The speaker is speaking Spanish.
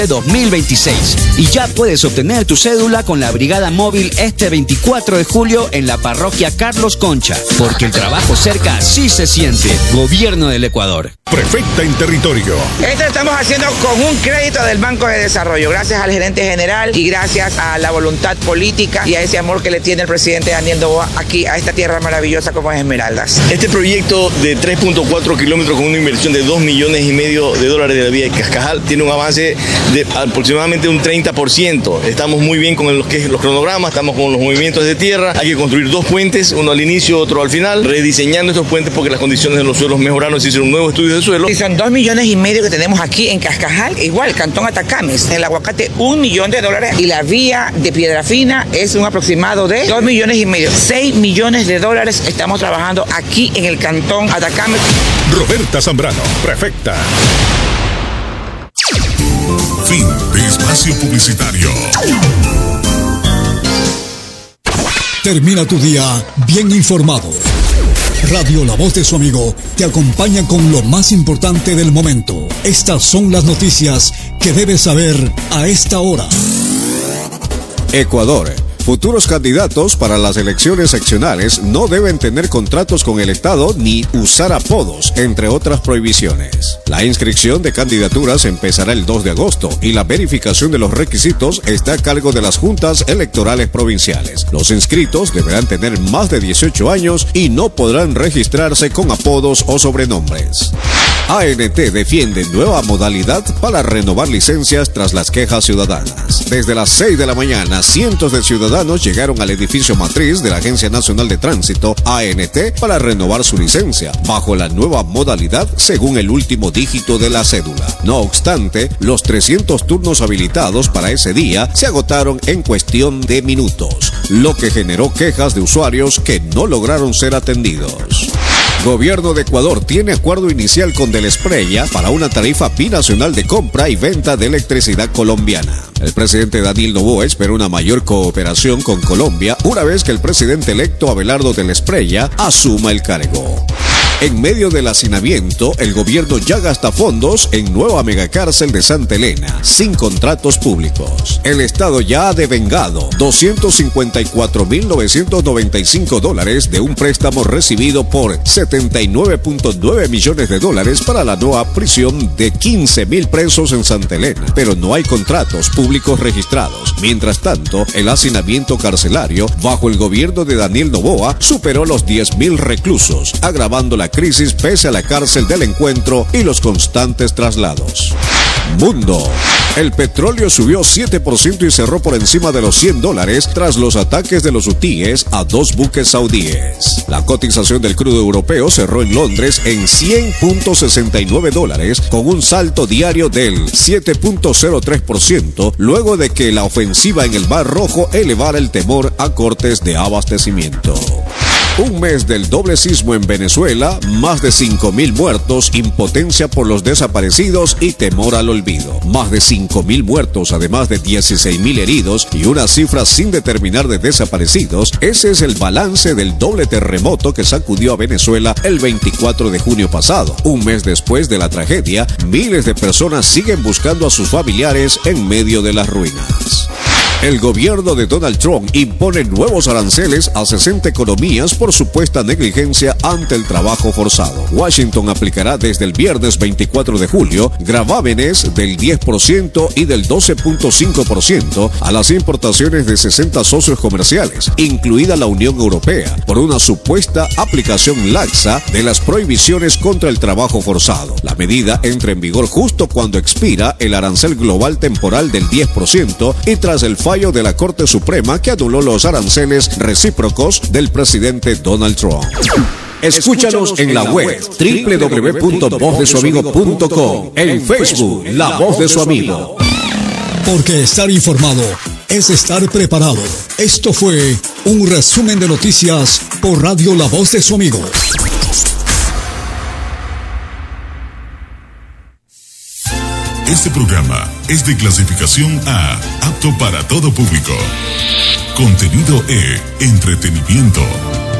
2026 y ya puedes obtener tu cédula con la Brigada Móvil este 24 de julio en la parroquia Carlos Concha, porque el trabajo cerca sí se siente. Gobierno del Ecuador. Prefecta en territorio. Esto estamos haciendo con un crédito del Banco de Desarrollo, gracias al gerente general y gracias a la voluntad política y a ese amor que le tiene el presidente Daniel Noboa aquí a esta tierra maravillosa como es Esmeraldas. Este proyecto de 3.4 kilómetros con una inversión de $2,5 millones de la vía de Cascajal tiene un avance de aproximadamente un 30%. Estamos muy bien con los cronogramas, estamos con los movimientos de tierra. Hay que construir 2 puentes, uno al inicio, otro al final, rediseñando estos puentes porque las condiciones de los suelos mejoraron, se hicieron nuevos estudios de suelo. Y son $2,5 millones que tenemos aquí en Cascajal, igual, Cantón Atacames, en el aguacate $1 millón y la vía de Piedrafina es un aproximado de $2,5 millones, $6 millones estamos trabajando aquí en el Cantón Atacames. Roberta Zambrano, prefecta. Fin de espacio publicitario. Termina tu día bien informado. Radio La Voz de su amigo te acompaña con lo más importante del momento. Estas son las noticias que debes saber a esta hora. Ecuador. Futuros candidatos para las elecciones seccionales no deben tener contratos con el Estado ni usar apodos, entre otras prohibiciones. La inscripción de candidaturas empezará el 2 de agosto y la verificación de los requisitos está a cargo de las juntas electorales provinciales. Los inscritos deberán tener más de 18 años y no podrán registrarse con apodos o sobrenombres. ANT defiende nueva modalidad para renovar licencias tras las quejas ciudadanas. Desde las 6 de la mañana, cientos de ciudadanos llegaron al edificio matriz de la Agencia Nacional de Tránsito, ANT, para renovar su licencia, bajo la nueva modalidad según el último dígito de la cédula. No obstante, los 300 turnos habilitados para ese día se agotaron en cuestión de minutos, lo que generó quejas de usuarios que no lograron ser atendidos. Gobierno de Ecuador tiene acuerdo inicial con Delespreya para una tarifa binacional de compra y venta de electricidad colombiana. El presidente Daniel Noboa espera una mayor cooperación con Colombia una vez que el presidente electo Abelardo Delespreya asuma el cargo. En medio del hacinamiento, el gobierno ya gasta fondos en nueva megacárcel de Santa Elena, sin contratos públicos. El Estado ya ha devengado $254.995 de un préstamo recibido por $79.9 millones para la nueva prisión de 15.000 presos en Santa Elena, pero no hay contratos públicos registrados. Mientras tanto, el hacinamiento carcelario, bajo el gobierno de Daniel Noboa, superó los 10.000 reclusos, agravando la crisis pese a la cárcel del encuentro y los constantes traslados. Mundo. El petróleo subió 7% y cerró por encima de los $100 tras los ataques de los hutíes a 2 buques saudíes. La cotización del crudo europeo cerró en Londres en $100.69 con un salto diario del 7.03% luego de que la ofensiva en el Mar Rojo elevara el temor a cortes de abastecimiento. Un mes del doble sismo en Venezuela, más de 5.000 muertos, impotencia por los desaparecidos y temor al olvido. Más de 5.000 muertos, además de 16.000 heridos y una cifra sin determinar de desaparecidos. Ese es el balance del doble terremoto que sacudió a Venezuela el 24 de junio pasado. Un mes después de la tragedia, miles de personas siguen buscando a sus familiares en medio de las ruinas. El gobierno de Donald Trump impone nuevos aranceles a 60 economías por supuesta negligencia ante el trabajo forzado. Washington aplicará desde el viernes 24 de julio gravámenes del 10% y del 12.5% a las importaciones de 60 socios comerciales, incluida la Unión Europea, por una supuesta aplicación laxa de las prohibiciones contra el trabajo forzado. La medida entra en vigor justo cuando expira el arancel global temporal del 10% y tras el fallo de la Corte Suprema que anuló los aranceles recíprocos del presidente Donald Trump. Escúchanos en la web www.vozdesuamigo.com, en Facebook La Voz de su Amigo. Porque estar informado es estar preparado. Esto fue un resumen de noticias por Radio La Voz de su Amigo. Este programa es de clasificación A, apto para todo público. Contenido E, entretenimiento.